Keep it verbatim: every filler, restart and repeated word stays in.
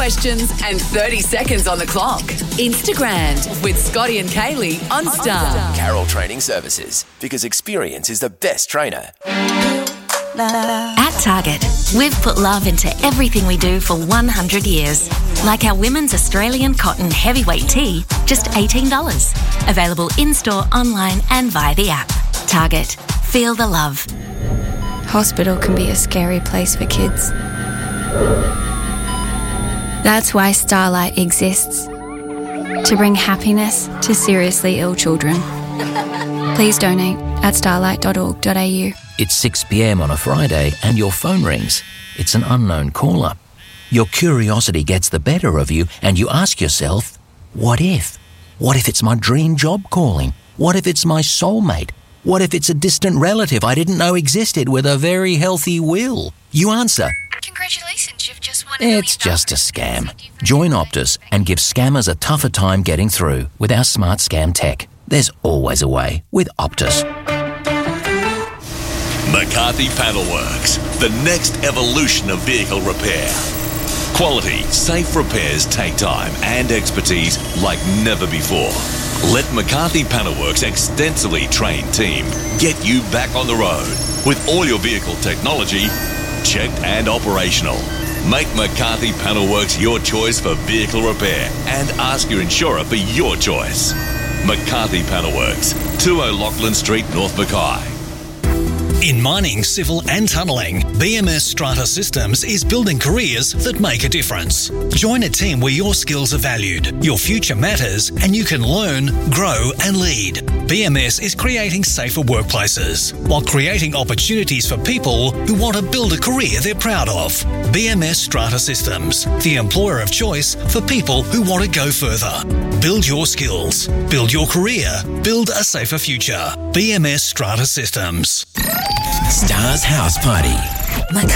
questions and thirty seconds on the clock. Instagram with Scotty and Kaylee on Star. Carroll Training Services, because experience is the best trainer. At Target, we've put love into everything we do for one hundred years. Like our women's Australian cotton heavyweight tee, just eighteen dollars. Available in-store, online and via the app. Target. Feel the love. Hospital can be a scary place for kids. That's why Starlight exists. To bring happiness to seriously ill children. Please donate at starlight dot org dot a u. It's six p.m. on a Friday and your phone rings. It's an unknown caller. Your curiosity gets the better of you and you ask yourself, what if? What if it's my dream job calling? What if it's my soulmate? What if it's a distant relative I didn't know existed with a very healthy will? You answer, congratulations, you've just won a it's just a scam. Join Optus and give scammers a tougher time getting through with our smart scam tech. There's always a way with Optus. McCarthy Panel Works, the next evolution of vehicle repair. Quality, safe repairs take time and expertise like never before. Let McCarthy Panelworks' extensively trained team get you back on the road with all your vehicle technology checked and operational. Make McCarthy Panelworks your choice for vehicle repair and ask your insurer for your choice. McCarthy Panelworks, two O'Loughlin Street, North Mackay. In mining, civil and tunnelling, B M S Strata Systems is building careers that make a difference. Join a team where your skills are valued, your future matters, and you can learn, grow and lead. B M S is creating safer workplaces while creating opportunities for people who want to build a career they're proud of. B M S Strata Systems, the employer of choice for people who want to go further. Build your skills, build your career, build a safer future. B M S Strata Systems. Star's House Party.